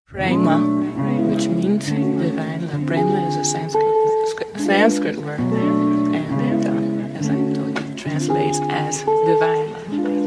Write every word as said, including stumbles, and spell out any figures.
Prema, which means divine love. Prema is a Sanskrit, Sanskrit word, and uh, as I told you, it translates as divine love.